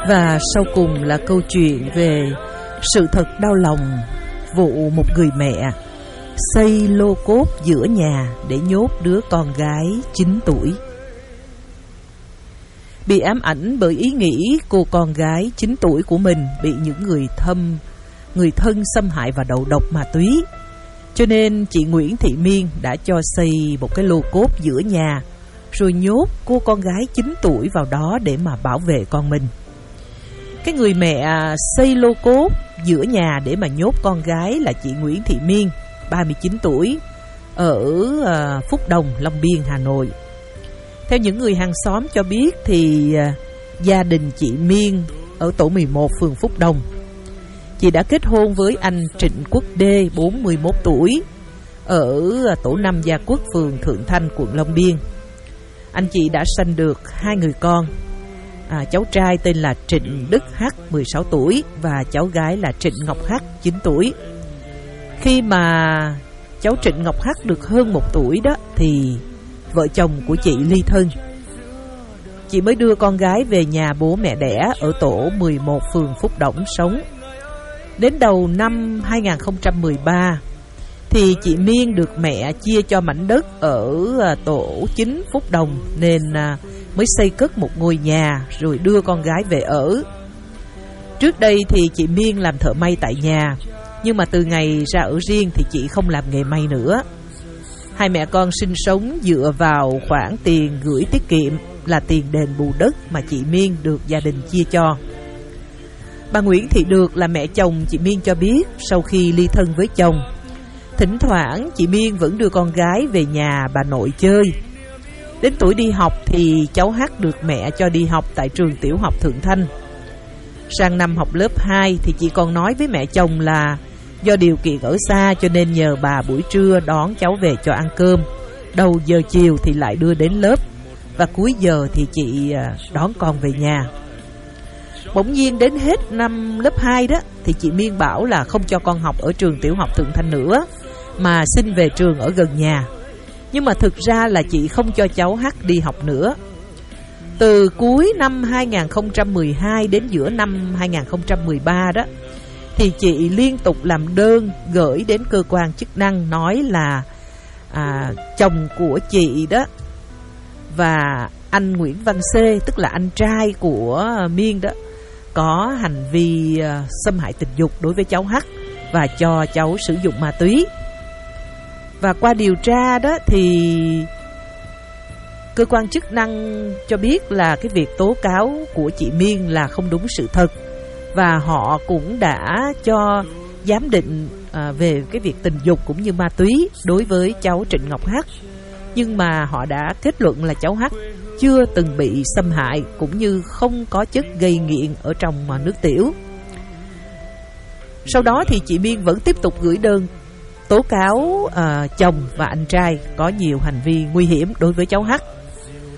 Và sau cùng là câu chuyện về sự thật đau lòng vụ một người mẹ xây lô cốt giữa nhà để nhốt đứa con gái 9 tuổi. Bị ám ảnh bởi ý nghĩ cô con gái 9 tuổi của mình bị những người thân xâm hại và đầu độc ma túy, cho nên chị Nguyễn Thị Miên đã cho xây một cái lô cốt giữa nhà, rồi nhốt cô con gái 9 tuổi vào đó để mà bảo vệ con mình. Cái người mẹ xây lô cốt giữa nhà để mà nhốt con gái là chị Nguyễn Thị Miên, 39 tuổi, ở Phúc Đồng, Long Biên, Hà Nội. Theo những người hàng xóm cho biết thì gia đình chị Miên ở tổ 11 phường Phúc Đồng. Chị đã kết hôn với anh Trịnh Quốc Đê, 41 tuổi, ở tổ 5 Gia Quốc, phường Thượng Thanh, quận Long Biên. Anh chị đã sanh được 2 người con. Cháu trai tên là Trịnh Đức H, 16 tuổi, và cháu gái là Trịnh Ngọc H, 9 tuổi. Khi mà cháu Trịnh Ngọc H được hơn 1 tuổi đó thì vợ chồng của chị ly thân. Chị mới đưa con gái về nhà bố mẹ đẻ ở tổ 11 phường Phúc Đồng sống. Đến đầu năm 2013 thì chị Miên được mẹ chia cho mảnh đất ở tổ 9 Phúc Đồng, nên mới xây cất một ngôi nhà rồi đưa con gái về ở. Trước đây thì chị Miên làm thợ may tại nhà, nhưng mà từ ngày ra ở riêng thì chị không làm nghề may nữa. Hai mẹ con sinh sống dựa vào khoản tiền gửi tiết kiệm là tiền đền bù đất mà chị Miên được gia đình chia cho. Bà Nguyễn Thị Được là mẹ chồng chị Miên cho biết, sau khi ly thân với chồng, thỉnh thoảng chị Miên vẫn đưa con gái về nhà bà nội chơi. Đến tuổi đi học thì cháu H được mẹ cho đi học tại trường tiểu học Thượng Thanh. Sang năm học lớp 2 thì chị còn nói với mẹ chồng là do điều kiện ở xa cho nên nhờ bà buổi trưa đón cháu về cho ăn cơm, đầu giờ chiều thì lại đưa đến lớp, và cuối giờ thì chị đón con về nhà. Bỗng nhiên đến hết năm lớp 2 đó thì chị Miên bảo là không cho con học ở trường tiểu học Thượng Thanh nữa, mà xin về trường ở gần nhà. Nhưng mà thực ra là chị không cho cháu H đi học nữa. Từ cuối năm 2012 đến giữa năm 2013 đó thì chị liên tục làm đơn gửi đến cơ quan chức năng nói là chồng của chị đó và anh Nguyễn Văn C, tức là anh trai của Miên đó, có hành vi xâm hại tình dục đối với cháu H và cho cháu sử dụng ma túy. Và qua điều tra đó thì cơ quan chức năng cho biết là cái việc tố cáo của chị Miên là không đúng sự thật, và họ cũng đã cho giám định về cái việc tình dục cũng như ma túy đối với cháu Trịnh Ngọc H. Nhưng mà họ đã kết luận là cháu H chưa từng bị xâm hại, cũng như không có chất gây nghiện ở trong nước tiểu. Sau đó thì chị Miên vẫn tiếp tục gửi đơn tố cáo chồng và anh trai có nhiều hành vi nguy hiểm đối với cháu H.